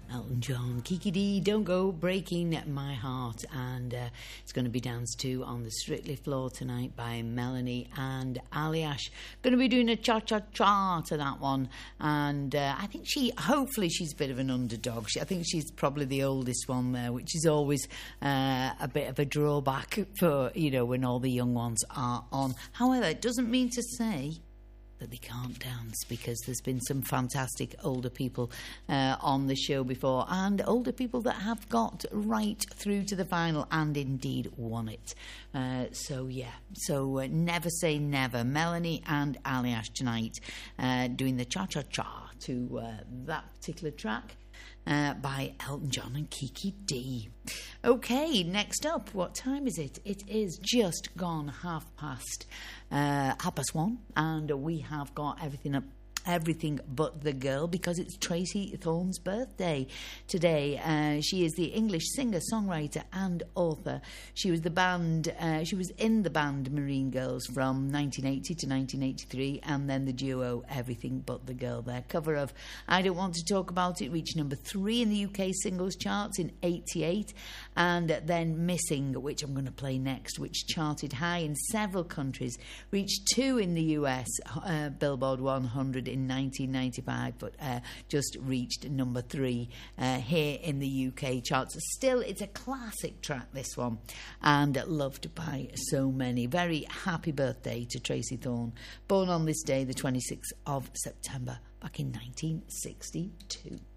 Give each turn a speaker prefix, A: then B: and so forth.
A: Elton John, Kiki D, Don't Go Breaking My Heart, and it's going to be danced to on the Strictly floor tonight by Melanie and Aliash. Going to be doing a cha-cha-cha to that one, and I think hopefully she's a bit of an underdog. I think she's probably the oldest one there, which is always a bit of a drawback for, when all the young ones are on. However, it doesn't mean to say that they can't dance, because there's been some fantastic older people on the show before, and older people that have got right through to the final and indeed won it. So never say never. Melanie and Aliash tonight doing the cha-cha-cha to that particular track by Elton John and Kiki D. Okay, next up, what time is it? It is just gone half past 1:30, and we have got everything but the girl, because it's Tracy Thorn's birthday today. She is the English singer, songwriter and author. She was in the band Marine Girls from 1980 to 1983, and then the duo Everything But the Girl. Their cover of I Don't Want to Talk About It reached number 3 in the UK singles charts in 88, and then Missing, which I'm going to play next, which charted high in several countries, reached 2 in the US Billboard 100 in 1995, but just reached number 3 here in the UK charts. Still, it's a classic track, this one, and loved by so many. Very happy birthday to Tracy Thorn, born on this day, the 26th of September, back in 1962.